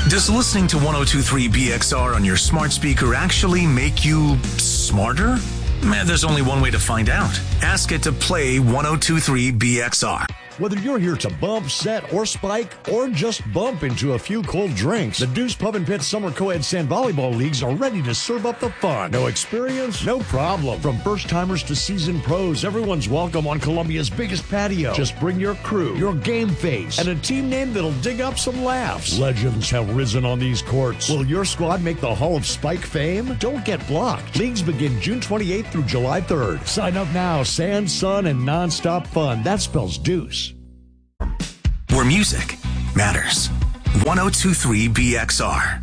Does listening to 1023 BXR on your smart speaker actually make you smarter? There's only one way to find out. Ask it to play 1023 BXR. Whether you're here to bump, set, or spike, or just bump into a few cold drinks, the Deuce Pub and Pit Summer Co-ed Sand Volleyball Leagues are ready to serve up the fun. No experience? No problem. From first-timers to seasoned pros, everyone's welcome on Columbia's biggest patio. Just bring your crew, your game face, and a team name that'll dig up some laughs. Legends have risen on these courts. Will your squad make the Hall of Spike fame? Don't get blocked. Leagues begin June 28th through July 3rd. Sign up now. Sand, sun, and nonstop fun. That spells Deuce. Where music matters. 1023 BXR.